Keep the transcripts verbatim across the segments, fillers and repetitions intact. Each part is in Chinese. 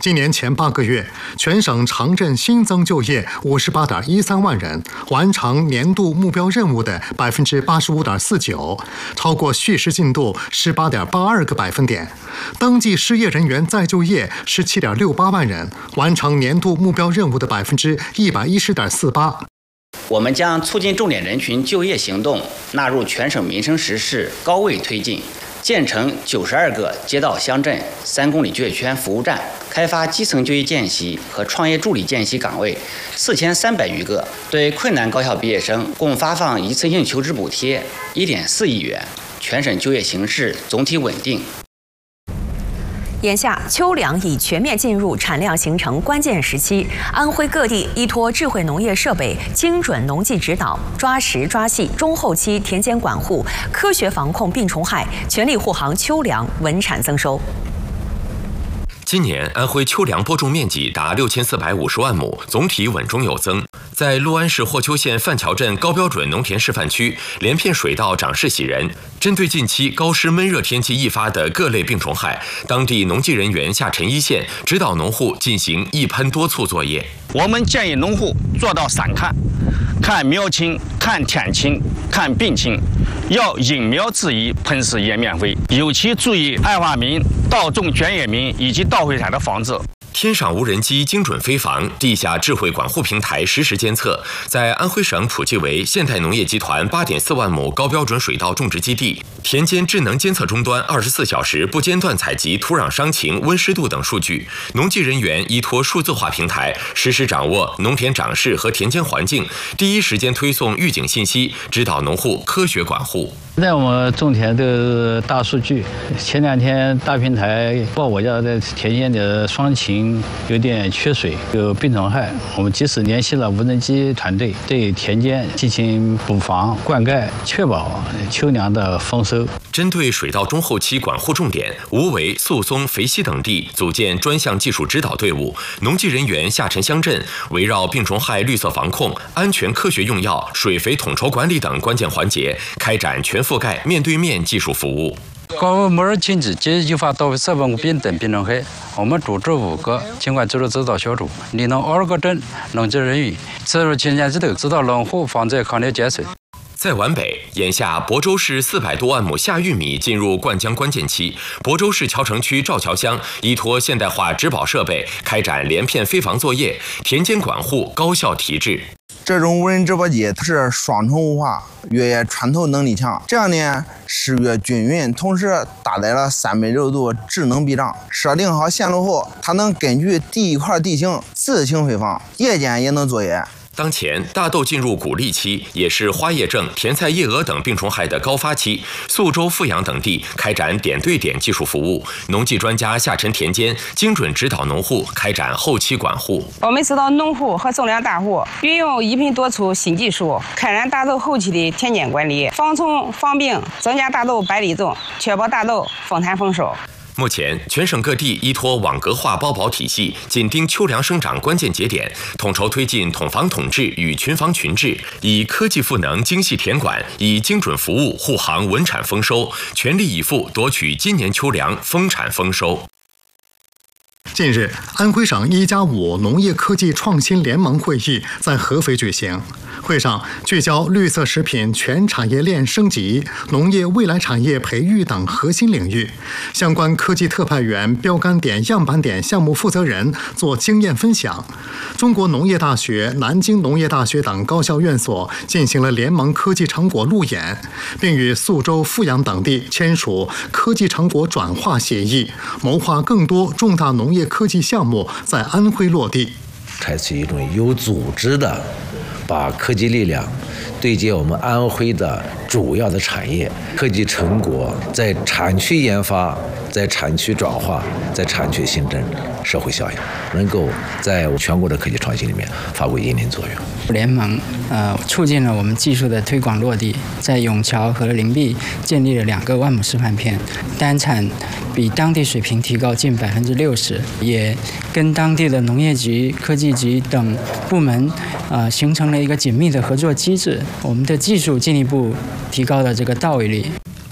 今年前八个月，全省城镇新增就业五十八点一三万人，完成年度目标任务的百分之八十五点四九，超过叙事进度十八点八二个百分点。登记失业人员再就业十七点六八万人，完成年度目标任务的百分之一百一十点四八。 我们将促进重点人群就业行动纳入全省民生实事高位推进。建成九十二个街道乡镇三公里就业圈服务站，开发基层就业见习和创业助理见习岗位四千三百余个，对困难高校毕业生共发放一次性求职补贴一点四亿元，全省就业形势总体稳定。 眼下，秋粮已全面进入产量形成关键时期。安徽各地依托智慧农业设备、精准农技指导、抓实抓细中后期田间管护、科学防控病虫害，全力护航秋粮稳产增收。 今年安徽秋粮播种面积达六千四百五十万亩，总体稳中有增。在六安市霍丘县范桥镇高标准农田示范区，连片水稻长势喜人。针对近期高湿闷热天气易发的各类病虫害，当地农技人员下沉一线，指导农户进行一喷多促作业。 我们建议农户做到散看，看苗青、看田青、看病青，要因苗制宜喷施叶面肥，尤其注意艾花敏、稻种卷叶敏以及稻灰产的防治。 天上无人机精准飞防，地下智慧管护平台实时监测，在安徽省普及为现代农业集团八点四万亩高标准水稻种植基地，田间智能监测终端二十四小时不间断采集土壤伤情、温湿度等数据。农技人员依托数字化平台，实时掌握农田长势和田间环境，第一时间推送预警信息，指导农户科学管护。 现在我们种田的大数据，前两天大平台报我家的田间的双晴有点缺水，有病虫害，我们及时联系了无人机团队，对田间进行补防灌溉，确保秋粮的丰收。 针对水稻中后期管护重点，无为、宿松、肥西等地组建专项技术指导队伍，农技人员下沉乡镇，围绕病虫害绿色防控、安全科学用药、水肥统筹管理等关键环节，开展全覆盖面对面技术服务。 高木耳经济积极发到色本无病等病虫害，我们组织五个监管制度指导小组，联动二个镇农技人员，深入田间指导，指导农户防治抗裂减水。 在皖北，眼下亳州市四百多万亩夏玉米进入灌浆关键期。亳州市桥城区赵桥乡依托现代化植保设备，开展连片飞防作业，田间管护高效提质。 这种无人植保机它是双重雾化，越野穿透能力强，这样呢施越均匀，同时搭载了三百六十度智能避障。设定好线路后，它能根据地一块地形自行飞防，夜间也能作业。 当前，大豆进入谷粒期，也是花叶症、甜菜叶蛾等病虫害的高发期。宿州、阜阳等地开展点对点技术服务，农技专家下沉田间，精准指导农户开展后期管护。 我们指导农户和种粮大户运用一喷多促新技术，开展大豆后期的田间管理，防虫防病，增加大豆百粒种，确保大豆丰产丰收。 目前，全省各地依托网格化包保体系，紧盯秋粮生长关键节点，统筹推进统防统治与群防群治，以科技赋能精细田管，以精准服务护航稳产丰收，全力以赴夺取今年秋粮丰产丰收。 近日，安徽省一加五农业科技创新联盟会议在合肥举行。会上聚焦绿色食品全产业链升级、农业未来产业培育等核心领域，相关科技特派员、标杆点、样板点项目负责人做经验分享。中国农业大学、南京农业大学等高校院所进行了联盟科技成果路演，并与宿州、阜阳等地签署科技成果转化协议，谋划更多重大农业科技项目在安徽落地。 采取一种有组织的把科技力量对接我们安徽的主要的产业，科技成果在产区研发、在产区转化、在产区形成社会效应，能够在全国的科技创新里面发挥引领作用。 联盟呃促进了我们技术的推广落地，在永桥和灵璧建立了两个万亩示范片，单产比当地水平提高近百分之六十，也跟当地的农业局、科技局等部门呃形成了一个紧密的合作机制，我们的技术进一步提高了这个到位率。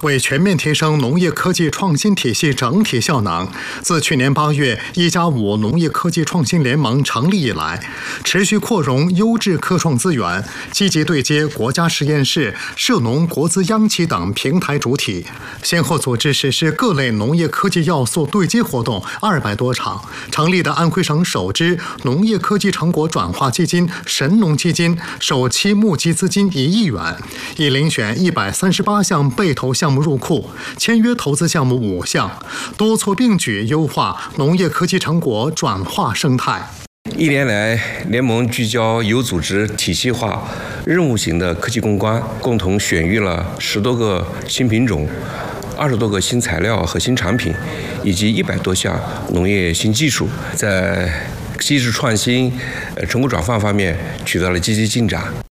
为全面提升农业科技创新体系整体效能，自去年八月“一加五”农业科技创新联盟成立以来，持续扩容优质科创资源，积极对接国家实验室、涉农国资央企等平台主体，先后组织实施各类农业科技要素对接活动二百多场，成立的安徽省首支农业科技成果转化基金“神农基金”首期募集资金一亿元，已遴选一百三十八项被投项目入库，签约投资项目五项，多措并举优化农业科技成果转化生态。 一年来，联盟聚焦有组织、体系化、任务型的科技攻关，共同选育了十多个新品种、二十多个新材料和新产品，以及一百多项农业新技术，在技术创新、呃成果转换方面取得了积极进展。